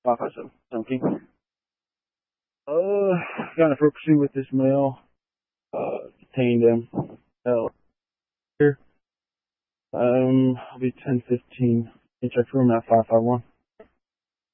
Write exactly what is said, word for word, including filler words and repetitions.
five five seven. Seven King. Uh, got in a pursuit with this male. Uh, detained him. Uh, here. Um, I'll be ten fifteen. You check room at five five one.